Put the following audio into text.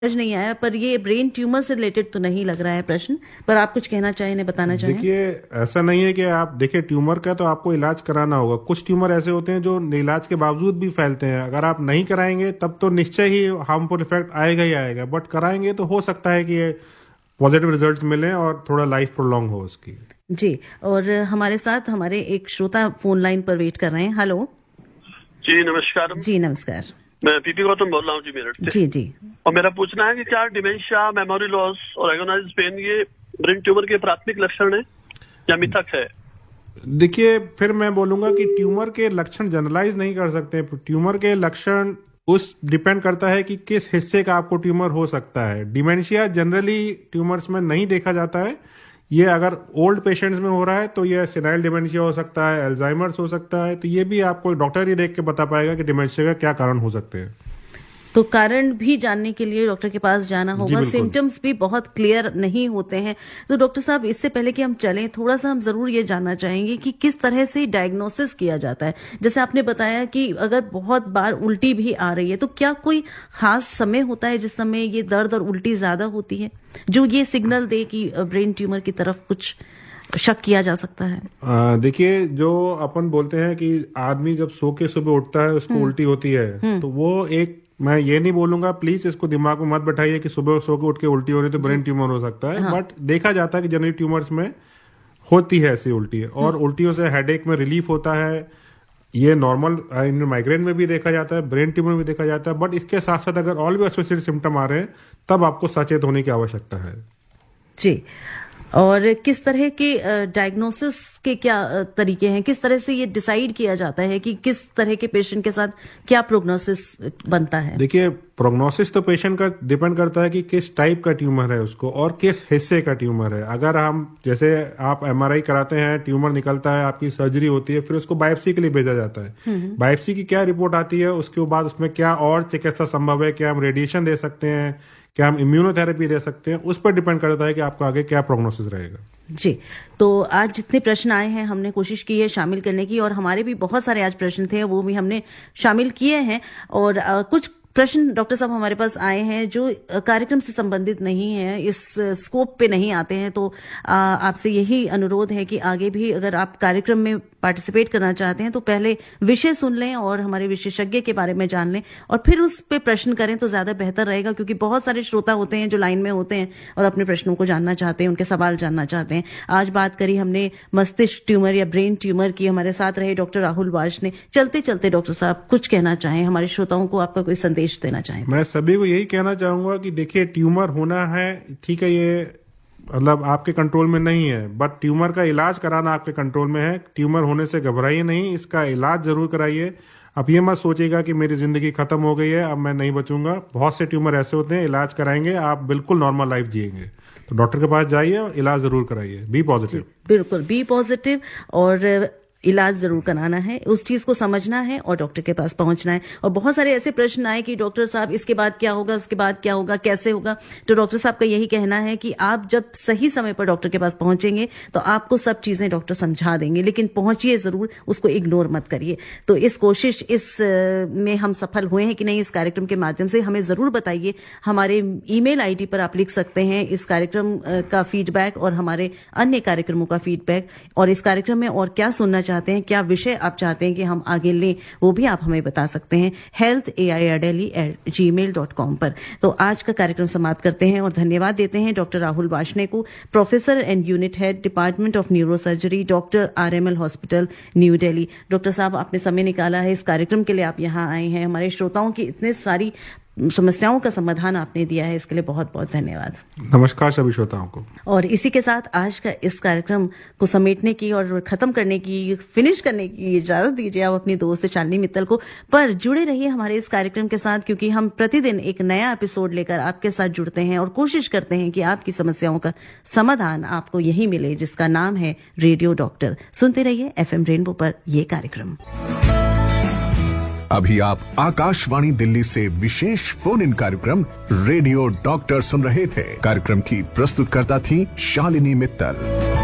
नहीं आया, पर ये ब्रेन ट्यूमर से रिलेटेड तो नहीं लग रहा है प्रश्न, पर आप कुछ कहना चाहें, इन्हें बताना चाहें? देखिए, ऐसा नहीं है कि आप देखिए ट्यूमर का तो आपको इलाज कराना होगा। कुछ ट्यूमर ऐसे होते हैं जो इलाज के बावजूद भी फैलते हैं। अगर आप नहीं कराएंगे तब तो निश्चय ही हार्मफुल इफेक्ट आएगा ही आएगा, बट कराएंगे तो हो सकता है कि ये पॉजिटिव रिजल्ट मिले और थोड़ा लाइफ प्रोलॉन्ग हो उसकी। जी, और हमारे साथ हमारे एक श्रोता फोन लाइन पर वेट कर रहे हैं। हेलो जी नमस्कार। जी नमस्कार, मैं पीपी गौतम बोल रहा हूँ जी, मेरठ से। जी जी। और मेरा पूछना है कि क्या डिमेंशिया, मेमोरी लॉस और एगोनाइज पेन ये ब्रेन ट्यूमर के प्राथमिक लक्षण है या मिथक है? देखिए, फिर मैं बोलूंगा कि ट्यूमर के लक्षण जनरलाइज नहीं कर सकते। ट्यूमर के लक्षण उस डिपेंड करता है कि किस हिस्से का आपको ट्यूमर हो सकता है। डिमेंशिया जनरली ट्यूमर्स में नहीं देखा जाता है। ये अगर ओल्ड पेशेंट्स में हो रहा है तो ये सेनाइल डिमेंशिया हो सकता है, अल्जाइमर्स हो सकता है। तो ये भी आपको डॉक्टर ही देख के बता पाएगा कि डिमेंशिया का क्या कारण हो सकते हैं। तो कारण भी जानने के लिए डॉक्टर के पास जाना होगा। सिम्टम्स भी बहुत क्लियर नहीं होते हैं। तो डॉक्टर साहब, इससे पहले कि हम चलें, थोड़ा सा हम जरूर ये जानना चाहेंगे कि किस तरह से डायग्नोसिस किया जाता है। जैसे आपने बताया कि अगर बहुत बार उल्टी भी आ रही है तो क्या कोई खास समय होता है जिस समय ये दर्द और उल्टी ज्यादा होती है, जो ये सिग्नल दे कि ब्रेन ट्यूमर की तरफ कुछ शक किया जा सकता है? देखिए, जो अपन बोलते हैं कि आदमी जब सो के सुबह उठता है उसको उल्टी होती है, तो वो एक, मैं ये नहीं बोलूंगा, प्लीज इसको दिमाग में मत बैठाइए कि सुबह सो के उठ के उल्टी हो रही है तो ब्रेन ट्यूमर हो सकता है। हाँ। बट देखा जाता है कि जनरली ट्यूमर्स में होती है ऐसी उल्टी, और उल्टियों से हेडेक में रिलीफ होता है। ये नॉर्मल माइग्रेन में भी देखा जाता है, ब्रेन ट्यूमर में भी देखा जाता है। बट इसके साथ साथ अगर और भी एसोसिएटेड सिम्टम आ रहे हैं तब आपको सचेत होने की आवश्यकता है। जी, और किस तरह के डायग्नोसिस के क्या तरीके हैं? किस तरह से ये डिसाइड किया जाता है कि किस तरह के पेशेंट के साथ क्या प्रोग्नोसिस बनता है? देखिए, प्रोग्नोसिस तो पेशेंट का डिपेंड करता है कि किस टाइप का ट्यूमर है उसको और किस हिस्से का ट्यूमर है। अगर हम, जैसे आप एमआरआई कराते हैं, ट्यूमर निकलता है, आपकी सर्जरी होती है, फिर उसको बायोप्सी के लिए भेजा जाता है। बायोप्सी की क्या रिपोर्ट आती है, उसके बाद उसमें क्या और चिकित्सा संभव है, क्या हम रेडिएशन दे सकते हैं, क्या हम इम्यूनोथेरेपी दे सकते हैं, उस पर डिपेंड करता है कि आपका आगे क्या प्रोग्नोसिस रहेगा। जी, तो आज जितने प्रश्न आए हैं हमने कोशिश की है शामिल करने की, और हमारे भी बहुत सारे आज प्रश्न थे वो भी हमने शामिल किए हैं। और कुछ प्रश्न डॉक्टर साहब हमारे पास आए हैं जो कार्यक्रम से संबंधित नहीं है, इस स्कोप पे नहीं आते हैं। तो आपसे यही अनुरोध है कि आगे भी अगर आप कार्यक्रम में पार्टिसिपेट करना चाहते हैं तो पहले विषय सुन लें और हमारे विशेषज्ञ के बारे में जान लें और फिर उस पे प्रश्न करें तो ज्यादा बेहतर रहेगा, क्योंकि बहुत सारे श्रोता होते हैं जो लाइन में होते हैं और अपने प्रश्नों को जानना चाहते हैं, उनके सवाल जानना चाहते हैं। आज बात करी हमने मस्तिष्क ट्यूमर या ब्रेन ट्यूमर की। हमारे साथ रहे डॉक्टर राहुल वार्ष्णेय ने। चलते चलते डॉक्टर साहब कुछ कहना चाहें, हमारे श्रोताओं को आपका कोई संदेश देना चाहें? मैं सभी को यही कहना चाहूंगा कि देखिए, ट्यूमर होना है, ठीक है, ये मतलब आपके कंट्रोल में नहीं है, बट ट्यूमर का इलाज कराना आपके कंट्रोल में है। ट्यूमर होने से घबराइए नहीं, इसका इलाज जरूर कराइए। अब ये मत सोचिएगा कि मेरी जिंदगी खत्म हो गई है, अब मैं नहीं बचूंगा। बहुत से ट्यूमर ऐसे होते हैं, इलाज कराएंगे आप बिल्कुल नॉर्मल लाइफ जिएंगे। तो डॉक्टर के पास जाइए और इलाज जरूर कराइए। बी पॉजिटिव, बिल्कुल बी पॉजिटिव, और इलाज जरूर कराना है, उस चीज को समझना है और डॉक्टर के पास पहुंचना है। और बहुत सारे ऐसे प्रश्न आए कि डॉक्टर साहब इसके बाद क्या होगा, उसके बाद क्या होगा, कैसे होगा? तो डॉक्टर साहब का यही कहना है कि आप जब सही समय पर डॉक्टर के पास पहुंचेंगे तो आपको सब चीजें डॉक्टर समझा देंगे, लेकिन पहुंचिए जरूर, उसको इग्नोर मत करिए। तो इस कोशिश में हम सफल हुए हैं कि नहीं, इस कार्यक्रम के माध्यम से हमें जरूर बताइए। हमारे ईमेल आईडी पर आप लिख सकते हैं इस कार्यक्रम का फीडबैक और हमारे अन्य कार्यक्रमों का फीडबैक, और इस कार्यक्रम में और क्या सुनना चाहते हैं, क्या विषय आप चाहते हैं कि हम आगे लें, वो भी आप हमें बता सकते हैं healthairdelhi@gmail.com पर। तो आज का कार्यक्रम समाप्त करते हैं और धन्यवाद देते हैं डॉक्टर राहुल वार्ष्णेय को, professor and unit head, department of neurosurgery, doctor RML hospital, new Delhi. Doctor साहब, आपने समय निकाला है इस कार्यक्रम के लिए, आप यहाँ आए हैं, हमारे श्रोताओं की इतने सारी समस्याओं का समाधान आपने दिया है, इसके लिए बहुत बहुत धन्यवाद। नमस्कार सभी श्रोताओं को। और इसी के साथ आज का इस कार्यक्रम को समेटने की और खत्म करने की, फिनिश करने की इजाजत दीजिए आप अपनी दोस्त शालिनी मित्तल को। पर जुड़े रहिए हमारे इस कार्यक्रम के साथ, क्योंकि हम प्रतिदिन एक नया एपिसोड लेकर आपके साथ जुड़ते हैं और कोशिश करते हैं कि आपकी समस्याओं का समाधान आपको यही मिले, जिसका नाम है रेडियो डॉक्टर। सुनते रहिए FM रेनबो पर ये कार्यक्रम। अभी आप आकाशवाणी दिल्ली से विशेष फोन इन कार्यक्रम रेडियो डॉक्टर सुन रहे थे। कार्यक्रम की प्रस्तुतकर्ता थी शालिनी मित्तल।